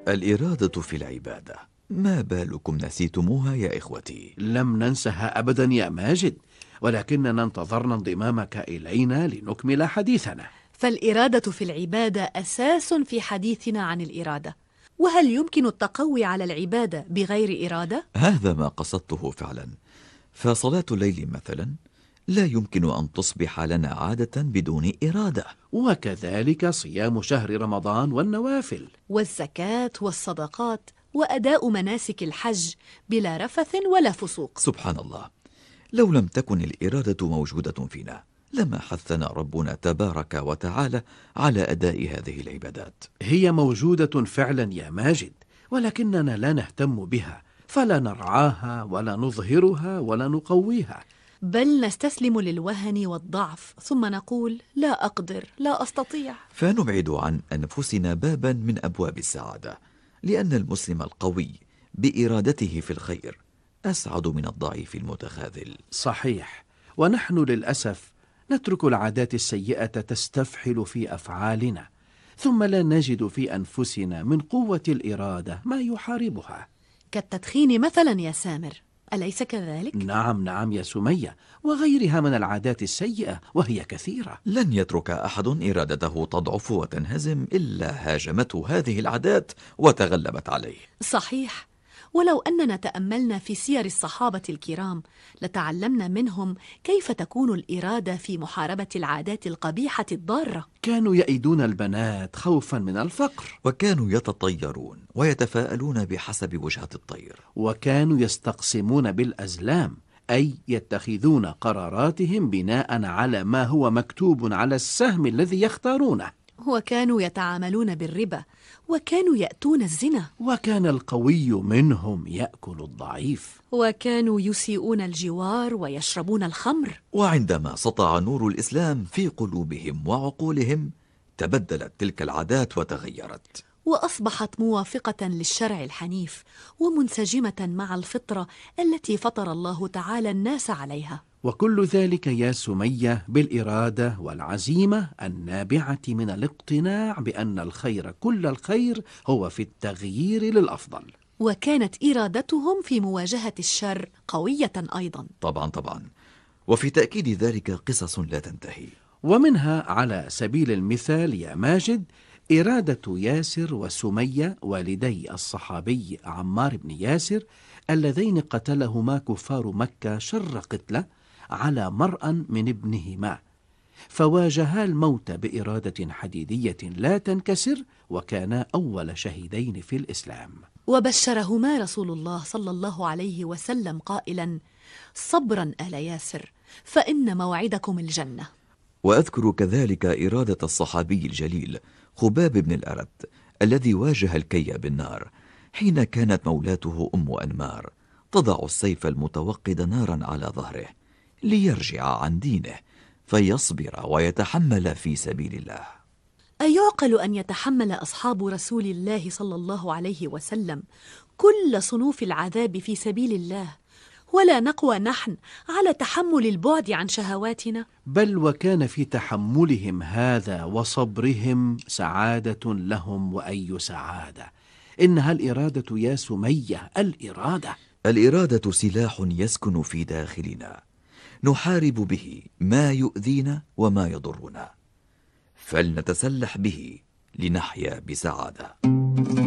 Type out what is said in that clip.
الإرادة في العبادة، ما بالكم نسيتموها يا إخوتي؟ لم ننسها أبدا يا ماجد، ولكننا انتظرنا انضمامك إلينا لنكمل حديثنا. فالإرادة في العبادة أساس في حديثنا عن الإرادة. وهل يمكن التقوي على العبادة بغير إرادة؟ هذا ما قصدته فعلا. فصلاة الليل مثلا لا يمكن أن تصبح لنا عادة بدون إرادة، وكذلك صيام شهر رمضان والنوافل، والزكاة والصدقات وأداء مناسك الحج بلا رفث ولا فسوق. سبحان الله، لو لم تكن الإرادة موجودة فينا لما حثنا ربنا تبارك وتعالى على أداء هذه العبادات. هي موجودة فعلا يا ماجد، ولكننا لا نهتم بها، فلا نرعاها ولا نظهرها ولا نقويها، بل نستسلم للوهن والضعف ثم نقول لا أقدر، لا أستطيع. فنبعد عن أنفسنا بابا من أبواب السعادة، لأن المسلم القوي بإرادته في الخير أسعد من الضعيف المتخاذل. صحيح. ونحن للأسف نترك العادات السيئة تستفحل في أفعالنا، ثم لا نجد في أنفسنا من قوة الإرادة ما يحاربها. كالتدخين مثلا يا سامر، أليس كذلك؟ نعم يا سمية، وغيرها من العادات السيئة وهي كثيرة. لن يترك أحد إرادته تضعف وتنهزم إلا هاجمته هذه العادات وتغلبت عليه. صحيح. ولو أننا تأملنا في سير الصحابة الكرام لتعلمنا منهم كيف تكون الإرادة في محاربة العادات القبيحة الضارة. كانوا يئدون البنات خوفا من الفقر، وكانوا يتطيرون ويتفاءلون بحسب وجهة الطير، وكانوا يستقسمون بالأزلام، أي يتخذون قراراتهم بناء على ما هو مكتوب على السهم الذي يختارونه، وكانوا يتعاملون بالربا، وكانوا يأتون الزنا، وكان القوي منهم يأكل الضعيف، وكانوا يسيئون الجوار ويشربون الخمر. وعندما سطع نور الإسلام في قلوبهم وعقولهم تبدلت تلك العادات وتغيرت، وأصبحت موافقة للشرع الحنيف ومنسجمة مع الفطرة التي فطر الله تعالى الناس عليها. وكل ذلك يا سمية بالإرادة والعزيمة النابعة من الاقتناع بأن الخير كل الخير هو في التغيير للأفضل. وكانت إرادتهم في مواجهة الشر قوية أيضا. طبعا. وفي تأكيد ذلك قصص لا تنتهي، ومنها على سبيل المثال يا ماجد إرادة ياسر وسمية والدي الصحابي عمار بن ياسر اللذين قتلهما كفار مكة شر قتلة على مرأى من ابنهما، فواجها الموت بإرادة حديدية لا تنكسر، وكانا أول شهيدين في الإسلام. وبشرهما رسول الله صلى الله عليه وسلم قائلا: صبرا آل ياسر فإن موعدكم الجنة. وأذكر كذلك إرادة الصحابي الجليل خباب بن الأرت الذي واجه الكي بالنار حين كانت مولاته أم أنمار تضع السيف المتوقد نارا على ظهره ليرجع عن دينه فيصبر ويتحمل في سبيل الله. أيعقل أن يتحمل أصحاب رسول الله صلى الله عليه وسلم كل صنوف العذاب في سبيل الله ولا نقوى نحن على تحمل البعد عن شهواتنا؟ بل وكان في تحملهم هذا وصبرهم سعادة لهم، وأي سعادة! إنها الإرادة يا سمية، الإرادة سلاح يسكن في داخلنا نحارب به ما يؤذينا وما يضرنا، فلنتسلح به لنحيا بسعادة.